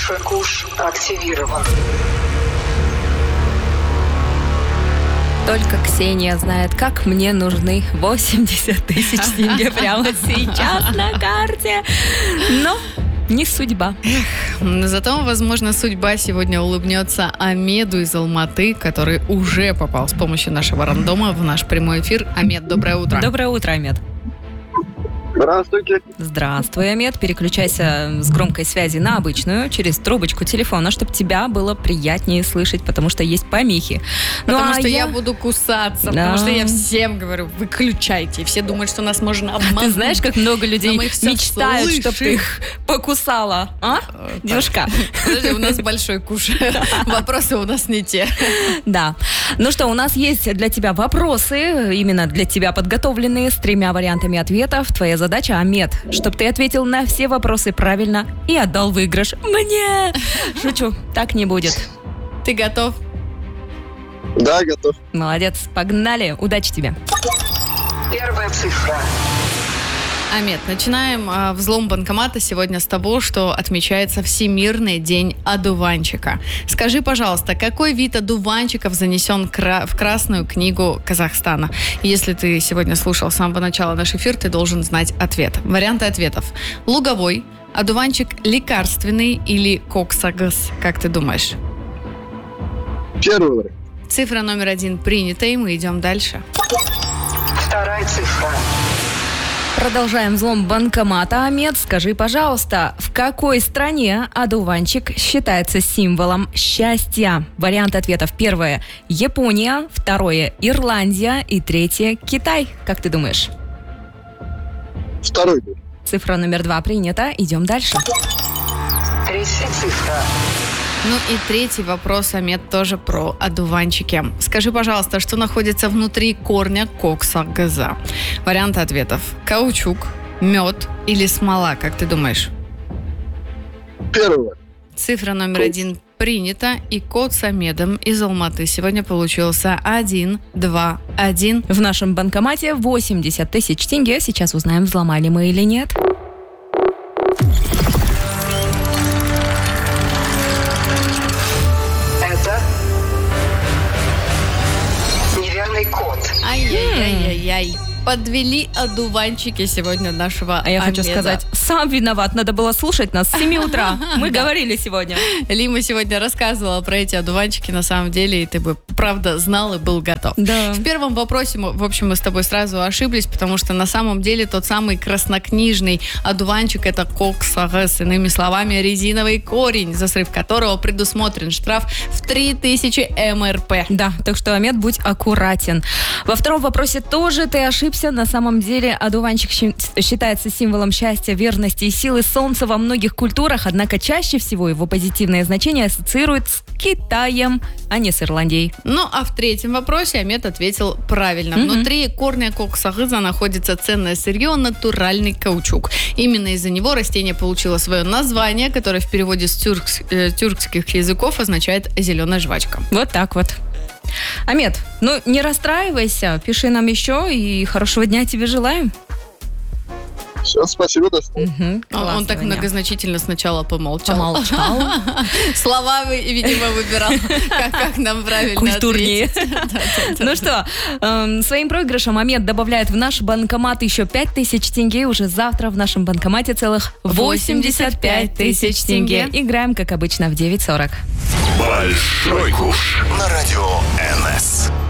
Большой куш активирован. Только Ксения знает, как мне нужны 80 тысяч тенге прямо сейчас на карте. Но не судьба. Зато, возможно, судьба сегодня улыбнется Амеду из Алматы, который уже попал с помощью нашего рандома в наш прямой эфир. Амед, доброе утро. Доброе утро, Амед. Здравствуйте. Здравствуй, Амед. Переключайся с громкой связи на обычную через трубочку телефона, чтобы тебя было приятнее слышать, потому что есть помехи. Потому что я буду кусаться, потому что я всем говорю, выключайте. Все думают, что нас можно обмануть. Ты знаешь, как много людей мечтают, чтобы ты их покусала, девушка? Подожди, у нас большой куш. Вопросы у нас не те. Да. Ну что, у нас есть для тебя вопросы, именно для тебя подготовленные, с 3 вариантами ответов. Твоя задача, Амед, чтобы ты ответил на все вопросы правильно и отдал выигрыш мне. Шучу, так не будет. Ты готов? Да, готов. Молодец, погнали. Удачи тебе. Первая цифра. Амед, начинаем взлом банкомата сегодня с того, что отмечается Всемирный день одуванчика. Скажи, пожалуйста, какой вид одуванчиков занесен в Красную книгу Казахстана? Если ты сегодня слушал с самого начала наш эфир, ты должен знать ответ. Варианты ответов. Луговой, одуванчик лекарственный или коксагыс, как ты думаешь? Первый вариант. Цифра номер 1 принята, и мы идем дальше. Вторая цифра. Продолжаем взлом банкомата. Амед, скажи, пожалуйста, в какой стране одуванчик считается символом счастья? Варианты ответов. Первое – Япония, второе – Ирландия и третье – Китай. Как ты думаешь? Второй вариант. Цифра номер 2 принята. Идем дальше. Третья цифра. Ну и третий вопрос, Амед, тоже про одуванчики. Скажи, пожалуйста, что находится внутри корня коксагыза? Варианты ответов. Каучук, мед или смола, как ты думаешь? Первый вариант. Цифра номер 1 принята, и код с Амедом из Алматы сегодня получился 1-2-1. В нашем банкомате 80 тысяч тенге. Сейчас узнаем, взломали мы или нет. Код. Ай-яй-яй-яй-яй. Подвели одуванчики сегодня нашего А я хочу Амеда. сказать, сам виноват, надо было слушать нас с 7 утра. Мы говорили сегодня. Лима сегодня рассказывала про эти одуванчики на самом деле, и ты бы, правда, знал и был готов. Да. В первом вопросе, в общем, мы с тобой сразу ошиблись, потому что на самом деле тот самый краснокнижный одуванчик — это коксагыс, иными словами, резиновый корень, за срыв которого предусмотрен штраф в 3000 МРП. Да, так что, Амед, будь аккуратен. Во втором вопросе тоже ты ошибся. На самом деле одуванчик считается символом счастья, верности и силы солнца во многих культурах, однако чаще всего его позитивное значение ассоциирует с Китаем, а не с Ирландией. Ну, а в третьем вопросе Амед ответил правильно. Внутри корня коксагыза находится ценное сырье — натуральный каучук. Именно из-за него растение получило свое название, которое в переводе с тюркских языков означает «зеленая жвачка». Вот так вот. Амед, ну не расстраивайся, пиши нам еще, и хорошего дня тебе желаем. Все, спасибо, до Он так многозначительно сначала помолчал. Слова, видимо, выбирал, как нам правильно культурнее. ответить. Ну что, своим проигрышем Амед добавляет в наш банкомат еще 5000 тенге. Уже завтра в нашем банкомате целых 85 тысяч тенге. Играем, как обычно, в 9:40. Большой куш на радио НС.